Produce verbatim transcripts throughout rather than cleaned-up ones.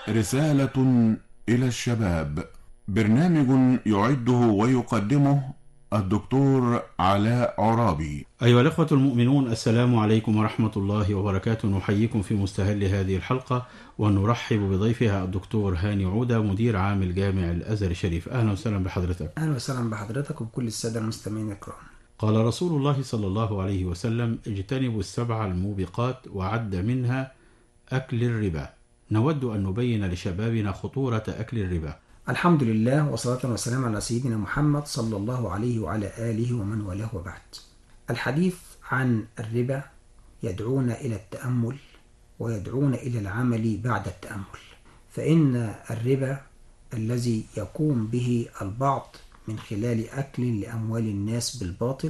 رسالة إلى الشباب، برنامج يعده ويقدمه الدكتور علاء عرابي. أيها الأخوة المؤمنون، السلام عليكم ورحمة الله وبركاته. نحييكم في مستهل هذه الحلقة ونرحب بضيفها الدكتور هاني عودة، مدير عام الجامع الأزهر الشريف. أهلا وسهلا بحضرتك. أهلا وسهلا بحضرتك وبكل السادة المستمعين الكرام. قال رسول الله صلى الله عليه وسلم: اجتنبوا السبع الموبقات، وعد منها أكل الربا. نود أن نبين لشبابنا خطورة أكل الربا. الحمد لله، وصلاة وسلام على سيدنا محمد صلى الله عليه وعلى آله ومن والاه، وبعد. الحديث عن الربا يدعونا إلى التأمل ويدعونا إلى العمل بعد التأمل، فإن الربا الذي يقوم به البعض من خلال أكل لأموال الناس بالباطل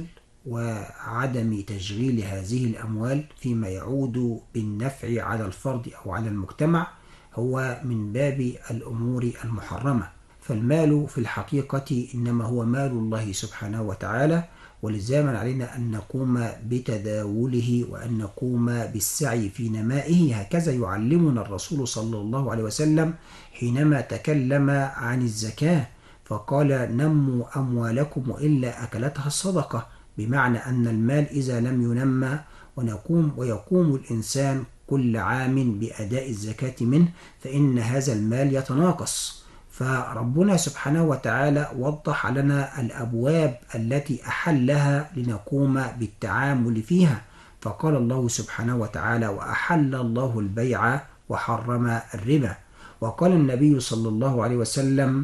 وعدم تشغيل هذه الأموال فيما يعود بالنفع على الفرد أو على المجتمع هو من باب الأمور المحرمة. فالمال في الحقيقة إنما هو مال الله سبحانه وتعالى، ولزاما علينا أن نقوم بتداوله وأن نقوم بالسعي في نمائه. هكذا يعلمنا الرسول صلى الله عليه وسلم حينما تكلم عن الزكاة فقال: نموا أموالكم وإلا أكلتها الصدقة، بمعنى أن المال إذا لم ينمى ونقوم ويقوم الإنسان كل عام بأداء الزكاة منه فإن هذا المال يتناقص. فربنا سبحانه وتعالى وضح لنا الأبواب التي أحلها لنقوم بالتعامل فيها، فقال الله سبحانه وتعالى: وأحل الله البيع وحرم الربا. وقال النبي صلى الله عليه وسلم: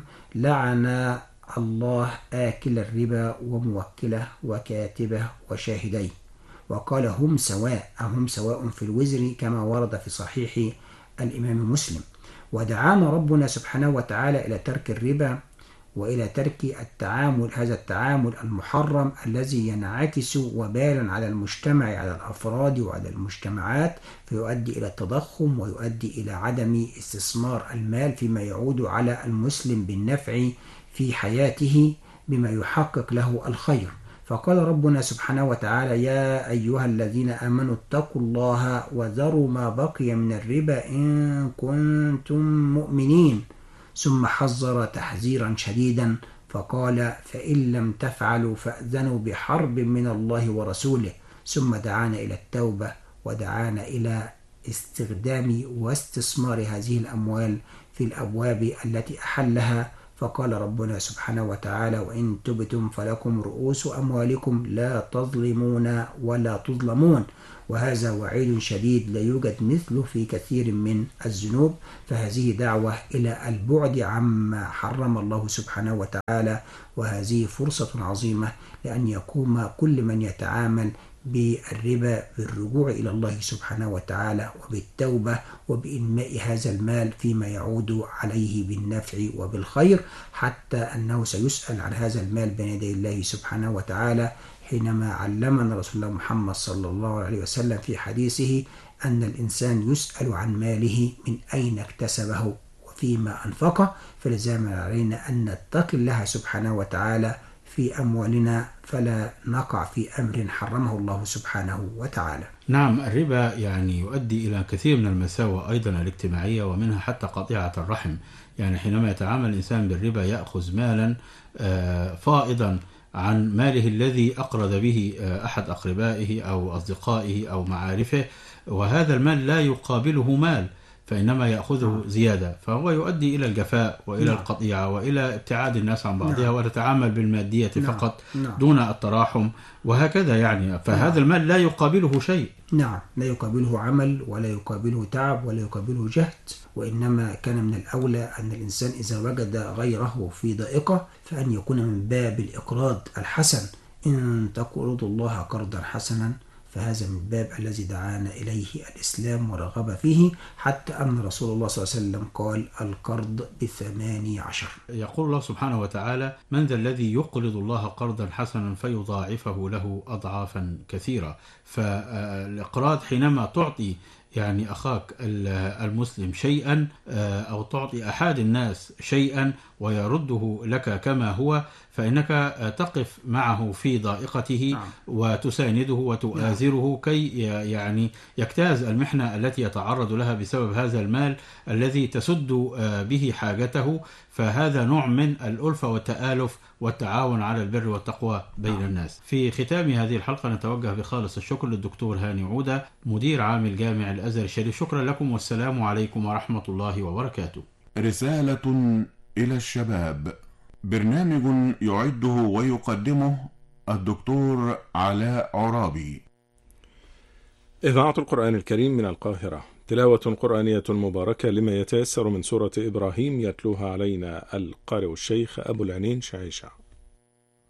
لعن الله آكل الربا وموكله وكاتبه وشاهديه. وقال: هم سواء هم سواء في الوزر، كما ورد في صحيح الإمام مسلم. ودعانا ربنا سبحانه وتعالى إلى ترك الربا وإلى ترك التعامل هذا التعامل المحرم الذي ينعكس وبالا على المجتمع، على الأفراد وعلى المجتمعات، فيؤدي إلى التضخم ويؤدي إلى عدم استثمار المال فيما يعود على المسلم بالنفع في حياته بما يحقق له الخير. فقال ربنا سبحانه وتعالى: يا أيها الذين آمنوا اتقوا الله وذروا ما بقي من الربا إن كنتم مؤمنين، ثم حذر تحذيرا شديدا فقال: فإن لم تفعلوا فأذنوا بحرب من الله ورسوله. ثم دعانا إلى التوبة ودعانا إلى استخدام واستثمار هذه الأموال في الأبواب التي أحلها. فقال ربنا سبحانه وتعالى: وإن تبتم فلكم رؤوس أموالكم لا تظلمون ولا تظلمون. وهذا وعيد شديد لا يوجد مثله في كثير من الذنوب. فهذه دعوة إلى البعد عما حرم الله سبحانه وتعالى، وهذه فرصة عظيمة لأن يقوم كل من يتعامل بالربا بالرجوع إلى الله سبحانه وتعالى وبالتوبة وبإنماء هذا المال فيما يعود عليه بالنفع وبالخير، حتى أنه سيسأل عن هذا المال بين يدي الله سبحانه وتعالى، حينما علمنا رسول الله محمد صلى الله عليه وسلم في حديثه أن الإنسان يسأل عن ماله من أين اكتسبه وفيما أنفقه. فلزاما علينا أن نتقي الله سبحانه وتعالى في أموالنا فلا نقع في أمر حرمه الله سبحانه وتعالى. نعم، الربا يعني يؤدي إلى كثير من المساوئ أيضا الاجتماعية، ومنها حتى قطيعة الرحم. يعني حينما يتعامل الإنسان بالربا يأخذ مالا فائضا عن ماله الذي أقرض به أحد أقربائه أو أصدقائه أو معارفه، وهذا المال لا يقابله مال، فإنما يأخذه زيادة، فهو يؤدي إلى الجفاء وإلى نعم. القطيعة وإلى ابتعاد الناس عن بعضها نعم. وتتعامل بالمادية نعم. فقط نعم. دون التراحم وهكذا. يعني فهذا نعم. المال لا يقابله شيء. نعم، لا يقابله عمل ولا يقابله تعب ولا يقابله جهد، وإنما كان من الأولى أن الإنسان إذا وجد غيره في ضائقة فأن يكون من باب الإقراض الحسن. إن تقرضوا الله قرضا حسنا، فهذا من الباب الذي دعانا إليه الإسلام ورغب فيه، حتى أن رسول الله صلى الله عليه وسلم قال: القرض بثماني عشر. يقول الله سبحانه وتعالى: من ذا الذي يقرض الله قرضا حسنا فيضاعفه له أضعافا كثيرة. فالإقراض حينما تعطي يعني أخاك المسلم شيئا أو تعطي أحد الناس شيئا ويرده لك كما هو، فإنك تقف معه في ضائقته نعم. وتسانده وتؤازره كي يعني يجتاز المحنة التي يتعرض لها بسبب هذا المال الذي تسد به حاجته. فهذا نوع من الألفة والتآلف والتعاون على البر والتقوى بين نعم. الناس. في ختام هذه الحلقة نتوجه بخالص الشكر للدكتور هاني عودة مدير عام الجامع الأزهر الشريف. شكرا لكم والسلام عليكم ورحمة الله وبركاته. رسالة إلى الشباب، برنامج يعده ويقدمه الدكتور علاء عرابي. إذاعة القرآن الكريم من القاهرة، تلاوة قرآنية مباركة لما يتيسر من سورة إبراهيم، يتلوها علينا القارئ الشيخ أبو العنين شعيشة.